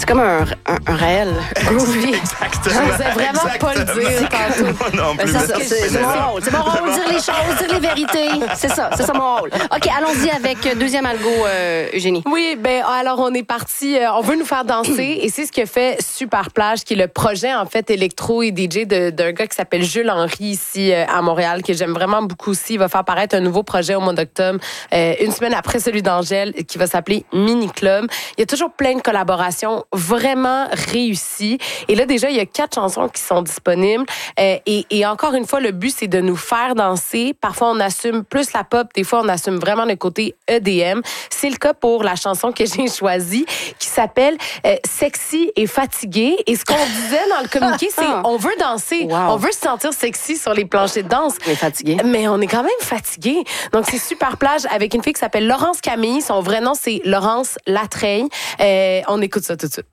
C'est comme un réel groovy. Exactement. Je n'osais vraiment pas le dire tantôt. Moi non plus. C'est mon rôle. C'est mon rôle, dire les choses, dire les vérités. C'est ça mon rôle. OK, allons-y avec deuxième algo, Eugénie. Oui, ben alors on est parti, on veut nous faire danser et c'est ce que fait Super Plage, qui est le projet en fait électro et DJ d'un gars qui s'appelle Jules Henry ici à Montréal, que j'aime vraiment beaucoup aussi. Il va faire paraître un nouveau projet au mois d'octobre, une semaine après celui d'Angèle, qui va s'appeler Mini Club. Il y a toujours plein de collaborations vraiment réussies. Et là déjà, il y a 4 chansons qui sont disponibles et encore une fois, le but c'est de nous faire danser. Parfois on assume plus la pop, des fois on assume vraiment le côté EDM. C'est le cas pour la chanson que j'ai choisie, qui s'appelle Sexy et fatigué. Et ce qu'on disait dans le communiqué, c'est on veut danser, on veut se sentir sexy sur les planchers de danse. On est fatigué. Mais on est quand même fatigué. Donc c'est Super Plage avec une fille qui s'appelle Laurence Camille. Son vrai nom c'est Laurence Latreille. On écoute ça tout de suite.